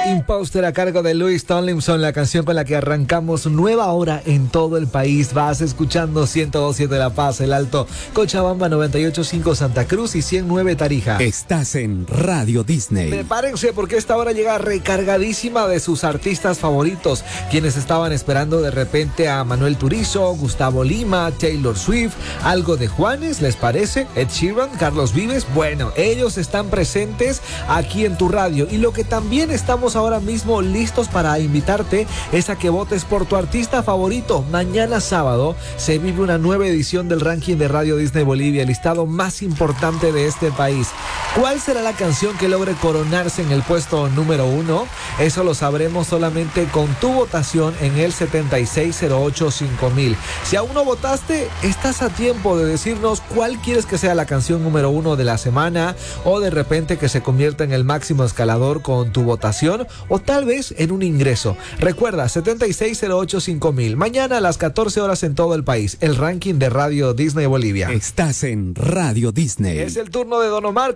Imposter a cargo de Louis Tomlinson, la canción con la que arrancamos nueva hora en todo el país. Vas escuchando 102.7 La Paz, El Alto, Cochabamba, 98.5 Santa Cruz y 100.9 Tarija. Estás en Radio Disney. Prepárense porque esta hora llega recargadísima de sus artistas favoritos, quienes estaban esperando de repente a Manuel Turizo, Gustavo Lima, Taylor Swift, algo de Juanes, ¿les parece? Ed Sheeran, Carlos Vives. Bueno, ellos están presentes aquí en tu radio, y lo que también estamos ahora mismo listos para invitarte es a que votes por tu artista favorito. Mañana sábado se vive una nueva edición del ranking de Radio Disney Bolivia, el listado más importante de este país. ¿Cuál será la canción que logre coronarse en el puesto número 1? Eso lo sabremos solamente con tu votación en el 76085000. Si aún no votaste, estás a tiempo de decirnos cuál quieres que sea la canción número 1 de la semana, o de repente que se convierta en el máximo escalador con tu votación, o tal vez en un ingreso. Recuerda, 76085000. Mañana a las 14 horas en todo el país, el ranking de Radio Disney Bolivia. Estás en Radio Disney. Es el turno de Don Omar.